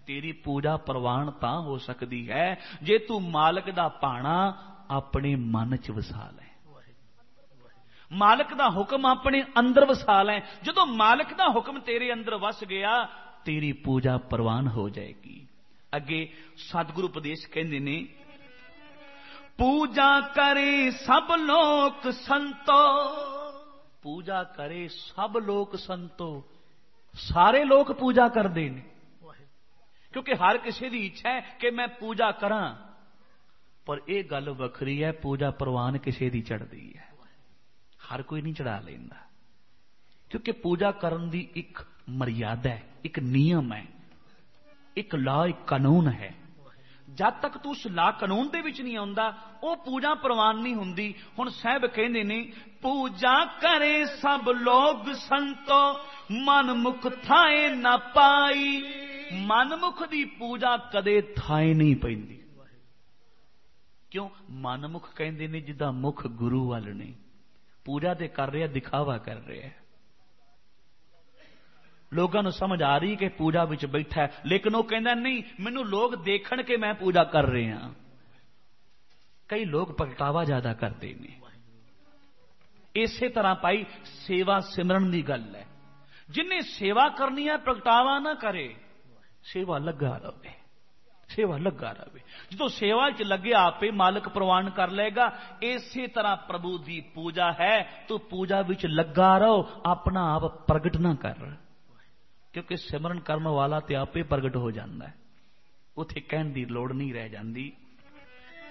तेरी पूजा प्रवान तां हो सकती है जे तू मालिक दा भाणा अपने मन च वसा लै। मालिक दा हुक्म अपने अंदर वसा लै। जदों मालिक दा हुक्म तेरे अंदर वस गया तेरी पूजा प्रवान हो जाएगी। अगे सतगुरु उपदेश कहंदे ने, पूजा करे सब लोक संतो। पूजा करे सब लोक संतो। सारे लोग पूजा करते हैं क्योंकि हर किसी की इच्छा है कि मैं पूजा करा, पर यह गल वखरी है पूजा प्रवान किसी की चढ़ती है, हर कोई नहीं चढ़ा लेंदा। क्योंकि पूजा करन दी एक मर्यादा है, एक नियम है, एक ला, एक कानून है। जब तक तू उस ला कानून दे विच नहीं आउंदा वो पूजा प्रवान नहीं हुंदी। हुण साहब कहंदे ने, पूजा करे सब लोग संतो मन मुख थाए ना पाई। मनमुख दी पूजा कदे थाए नहीं पैंदी। क्यों? मनमुख कहंदे ने जिदा मुख गुरु वाल ने, पूजा ते कर रहे, दिखावा कर रहे हैं। लोगों को समझ आ रही कि पूजा विच बैठा है, लेकिन वह कहता नहीं मैनू लोग देखण के मैं पूजा कर रहे हैं। कई लोग प्रगटावा ज्यादा करते हैं। इसे तरह भाई सेवा सिमरन की गल है। जिन्हें सेवा करनी है प्रगटावा ना करे, सेवा लगा रहे, सेवा लगा रहे। जो सेवा च लगे आपे मालिक प्रवान कर लेगा। इसे तरह प्रभु की पूजा है तो पूजा विच लगा रहो, अपना आप प्रगट ना कर, क्योंकि सिमरन करने वाला तो आपे प्रगट हो जाता है। उथे कहने की लोड़ नहीं रह जाती।